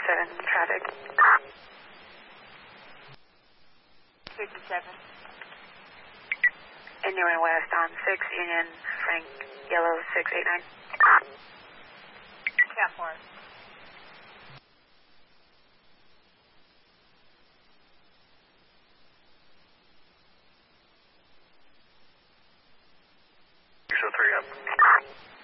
I-7 traffic. 57. Innuing west on 6 Union, Frank, yellow 689.